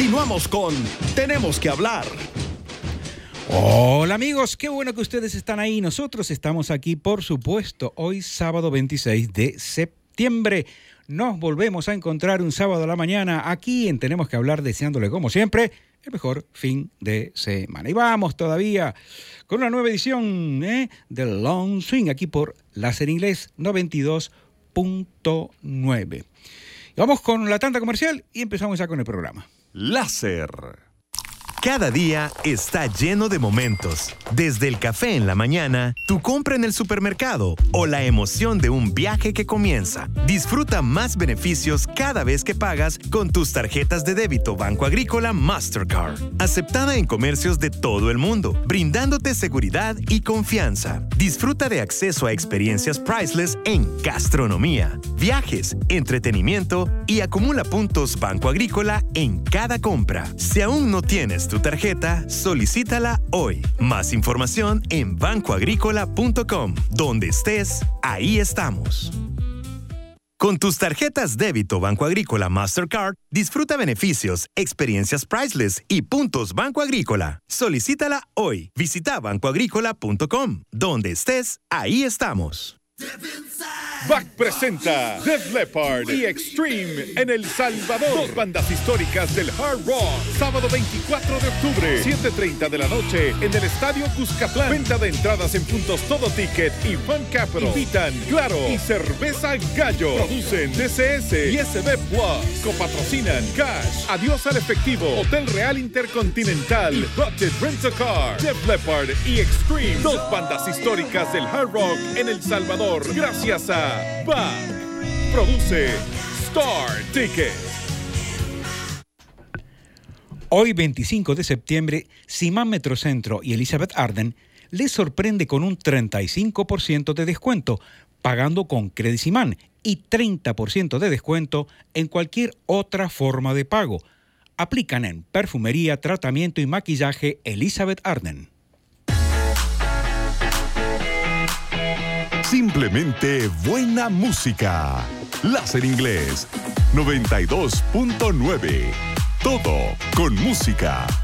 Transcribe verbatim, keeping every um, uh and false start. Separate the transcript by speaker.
Speaker 1: Continuamos con Tenemos que hablar.
Speaker 2: Hola amigos, qué bueno que ustedes están ahí. Nosotros estamos aquí, por supuesto, hoy sábado veintiséis de septiembre. Nos volvemos a encontrar un sábado a la mañana aquí en Tenemos que hablar, deseándole como siempre el mejor fin de semana. Y vamos todavía con una nueva edición ¿eh? del Long Swing aquí por Láser Inglés noventa y dos punto nueve. Y vamos con la tanda comercial y empezamos ya con el programa.
Speaker 3: Láser. Cada día está lleno de momentos. Desde el café en la mañana, tu compra en el supermercado o la emoción de un viaje que comienza. Disfruta más beneficios cada vez que pagas con tus tarjetas de débito Banco Agrícola Mastercard. Aceptada en comercios de todo el mundo, brindándote seguridad y confianza. Disfruta de acceso a experiencias priceless en gastronomía, viajes, entretenimiento y acumula puntos Banco Agrícola en cada compra. Si aún no tienes tu tarjeta, solicítala hoy. Más información en banco agrícola punto com. Donde estés, ahí estamos. Con tus tarjetas débito Banco Agrícola Mastercard, disfruta beneficios, experiencias priceless y puntos Banco Agrícola. Solicítala hoy. Visita banco agrícola punto com. Donde estés, ahí estamos.
Speaker 4: B A C presenta Def Leppard y Extreme en El Salvador. Dos bandas históricas del hard rock. Sábado veinticuatro de octubre, siete treinta de la noche en el Estadio Cuscatlán. Venta de entradas en puntos Todo Ticket y Fun Capital. Invitan Claro y Cerveza Gallo. Producen D C S y S B Plus. Copatrocinan Cash, Adiós al Efectivo, Hotel Real Intercontinental y Budget Rent a Car. Def Leppard y Extreme. Dos bandas históricas del hard rock en El Salvador. Gracias a B A C. Produce Star Ticket.
Speaker 2: Hoy, veinticinco de septiembre, Simán Metrocentro y Elizabeth Arden les sorprende con un treinta y cinco por ciento de descuento pagando con Credit Simán y treinta por ciento de descuento en cualquier otra forma de pago. Aplican en perfumería, tratamiento y maquillaje Elizabeth Arden.
Speaker 5: Simplemente buena música. Láser Inglés noventa y dos punto nueve. Todo con música.